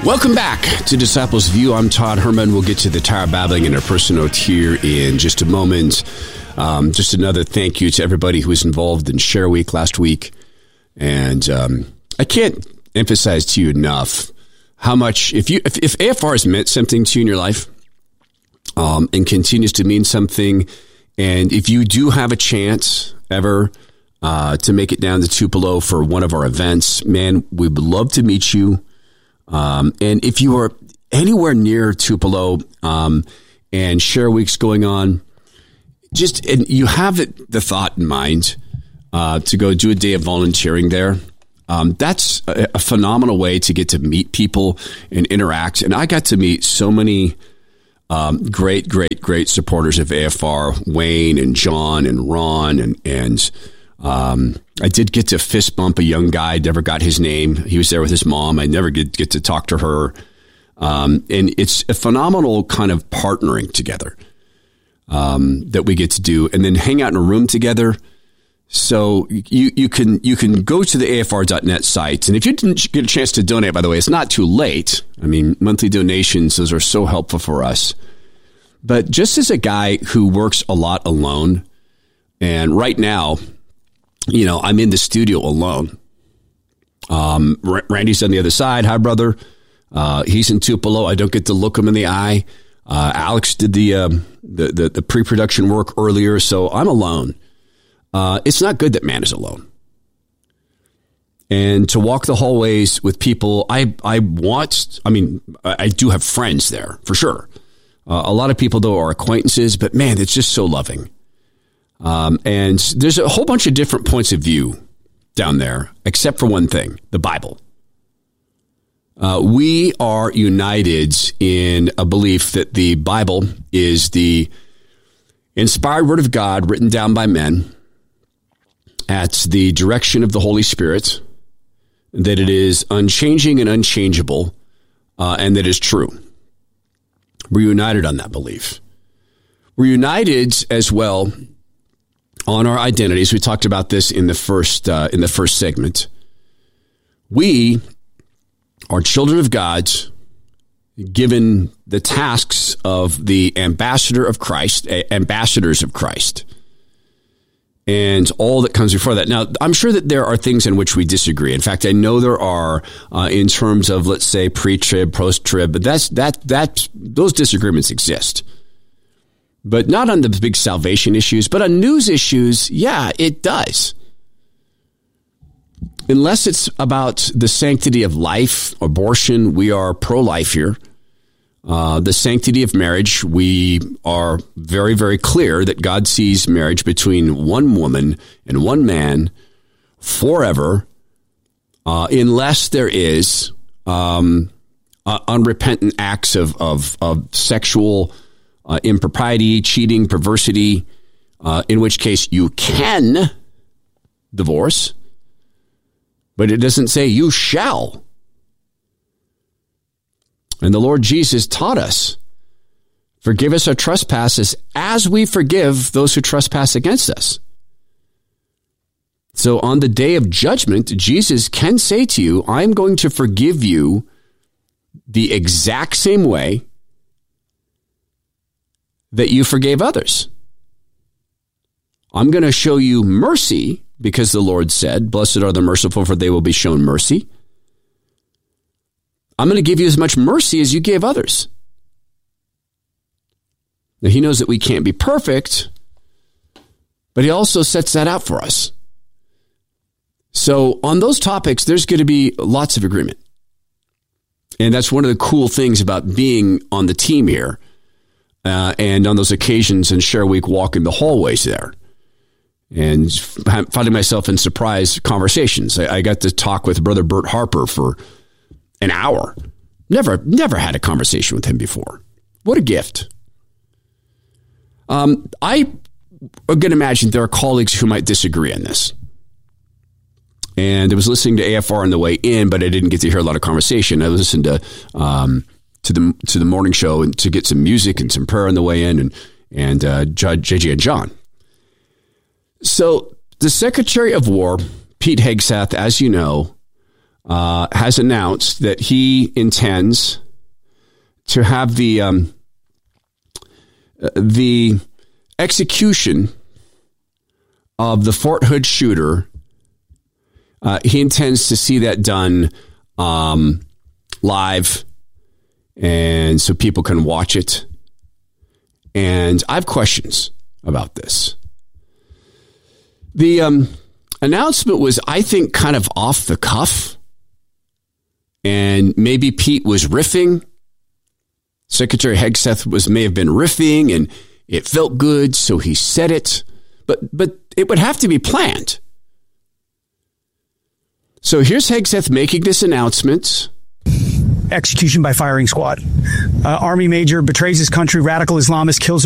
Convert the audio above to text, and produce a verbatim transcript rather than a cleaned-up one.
Welcome back to Disciples View. I'm Todd Herman. We'll get to the Tower Babbling and our personal note here in just a moment. Um, just another thank you to everybody who was involved in Share Week last week. And um, I can't emphasize to you enough how much, if you if, if A F R has meant something to you in your life um, and continues to mean something, and if you do have a chance ever uh, to make it down to Tupelo for one of our events, man, we would love to meet you. Um, and if you are anywhere near Tupelo um, and Share Week's going on, just and you have it, the thought in mind uh, to go do a day of volunteering there. Um, that's a, a phenomenal way to get to meet people and interact. And I got to meet so many um, great, great, great supporters of A F R, Wayne and John and Ron and and. Um, I did get to fist bump a young guy. I never got his name. He was there with his mom. I never get, get to talk to her. Um, and it's a phenomenal kind of partnering together, um, that we get to do and then hang out in a room together. So you, you can, you can go to the A F R dot net site. And if you didn't get a chance to donate, by the way, it's not too late. I mean, monthly donations, those are so helpful for us. But just as a guy who works a lot alone, and right now, you know, I'm in the studio alone. Um, R- Randy's on the other side. Hi, brother. Uh, he's in Tupelo. I don't get to look him in the eye. Uh, Alex did the, um, the, the, the pre-production work earlier, so I'm alone. Uh, it's not good that man is alone. And to walk the hallways with people, I, I want, I mean, I do have friends there for sure. Uh, a lot of people, though, are acquaintances, but man, it's just so loving. Um, and there's a whole bunch of different points of view down there, except for one thing, the Bible. Uh, we are united in a belief that the Bible is the inspired word of God written down by men at the direction of the Holy Spirit, that it is unchanging and unchangeable, uh, and that is true. We're united on that belief. We're united as well on our identities. We talked about this in the first uh, in the first segment. We are children of God, given the tasks of the ambassador of Christ, ambassadors of Christ, and all that comes before that. Now, I'm sure that there are things in which we disagree. In fact, I know there are uh, in terms of, let's say, pre-trib, post-trib, but that's that that those disagreements exist. But not on the big salvation issues, but on news issues, yeah, it does. Unless it's about the sanctity of life, abortion, we are pro-life here. Uh, the sanctity of marriage, we are very, very clear that God sees marriage between one woman and one man forever, uh, unless there is um, uh, unrepentant acts of, of, of sexual Uh, impropriety, cheating, perversity, uh, in which case you can divorce, but it doesn't say you shall. And the Lord Jesus taught us, forgive us our trespasses as we forgive those who trespass against us. So on the day of judgment, Jesus can say to you, I'm going to forgive you the exact same way that you forgave others. I'm going to show you mercy because the Lord said, blessed are the merciful, for they will be shown mercy. I'm going to give you as much mercy as you gave others. Now, he knows that we can't be perfect, but he also sets that out for us. So on those topics, there's going to be lots of agreement. And that's one of the cool things about being on the team here. Uh, and on those occasions in Share Week, walking the hallways there and finding myself in surprise conversations. I, I got to talk with Brother Bert Harper for an hour. Never, never had a conversation with him before. What a gift. Um, I can imagine there are colleagues who might disagree on this. And I was listening to A F R on the way in, but I didn't get to hear a lot of conversation. I listened to um, to the to the morning show and to get some music and some prayer on the way in, and and uh, J J and John. So the Secretary of War, Pete Hegseth, as you know, uh, has announced that he intends to have the um, the execution of the Fort Hood shooter. Uh, he intends to see that done um, live, and so people can watch it. And I have questions about this. The um, announcement was, I think, kind of off the cuff. And maybe Pete was riffing. Secretary Hegseth was may have been riffing, and it felt good, so he said it. But but it would have to be planned. So here's Hegseth making this announcement. Execution by firing squad. Uh, Army major betrays his country. Radical Islamist kills